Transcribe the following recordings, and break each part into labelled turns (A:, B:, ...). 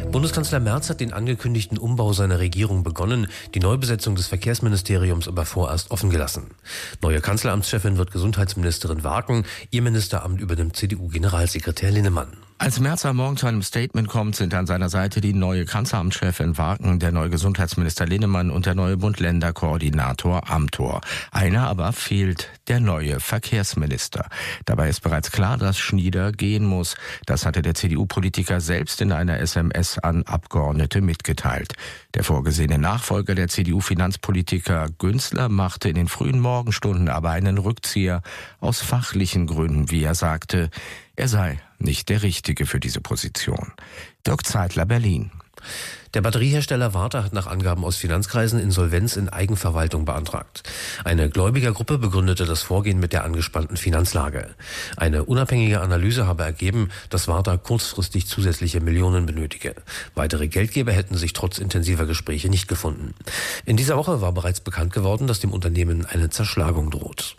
A: Bundeskanzler Merz hat den angekündigten Umbau seiner Regierung begonnen, die Neubesetzung des Verkehrsministeriums aber vorerst offen gelassen. Neue Kanzleramtschefin wird Gesundheitsministerin Waken, ihr Ministeramt übernimmt CDU-Generalsekretär Linnemann.
B: Als Merz am Morgen zu einem Statement kommt, sind an seiner Seite die neue Kanzleramtschefin Waken, der neue Gesundheitsminister Linnemann und der neue Bund-Länder-Koordinator Amthor. Einer aber fehlt, der neue Verkehrsminister. Dabei ist bereits klar, dass Schnieder gehen muss. Das hatte der CDU-Politiker selbst in einer SMS an Abgeordnete mitgeteilt. Der vorgesehene Nachfolger der CDU-Finanzpolitiker Günzler machte in den frühen Morgenstunden aber einen Rückzieher aus fachlichen Gründen, wie er sagte. Er sei nicht der Richtige für diese Position. Dirk Zeitler, Berlin.
A: Der Batteriehersteller Varta hat nach Angaben aus Finanzkreisen Insolvenz in Eigenverwaltung beantragt. Eine Gläubigergruppe begründete das Vorgehen mit der angespannten Finanzlage. Eine unabhängige Analyse habe ergeben, dass Varta kurzfristig zusätzliche Millionen benötige. Weitere Geldgeber hätten sich trotz intensiver Gespräche nicht gefunden. In dieser Woche war bereits bekannt geworden, dass dem Unternehmen eine Zerschlagung droht.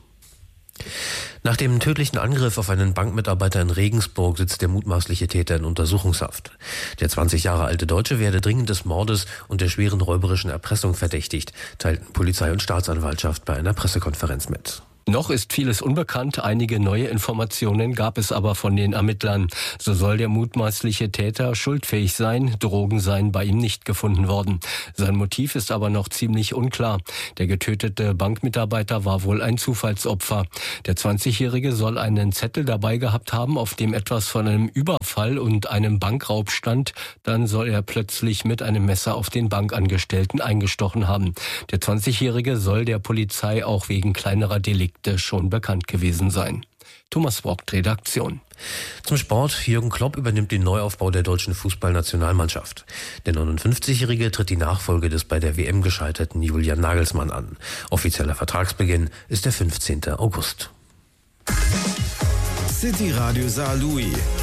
A: Nach dem tödlichen Angriff auf einen Bankmitarbeiter in Regensburg sitzt der mutmaßliche Täter in Untersuchungshaft. Der 20 Jahre alte Deutsche werde dringend des Mordes und der schweren räuberischen Erpressung verdächtigt, teilten Polizei und Staatsanwaltschaft bei einer Pressekonferenz mit.
C: Noch ist vieles unbekannt, einige neue Informationen gab es aber von den Ermittlern. So soll der mutmaßliche Täter schuldfähig sein, Drogen seien bei ihm nicht gefunden worden. Sein Motiv ist aber noch ziemlich unklar. Der getötete Bankmitarbeiter war wohl ein Zufallsopfer. Der 20-Jährige soll einen Zettel dabei gehabt haben, auf dem etwas von einem Überfall und einem Bankraub stand. Dann soll er plötzlich mit einem Messer auf den Bankangestellten eingestochen haben. Der 20-Jährige soll der Polizei auch wegen kleinerer Delikte schon bekannt gewesen sein. Thomas Brockt, Redaktion.
A: Zum Sport. Jürgen Klopp übernimmt den Neuaufbau der deutschen Fußballnationalmannschaft. Der 59-Jährige tritt die Nachfolge des bei der WM gescheiterten Julian Nagelsmann an. Offizieller Vertragsbeginn ist der 15. August.
D: City Radio Saarlouis.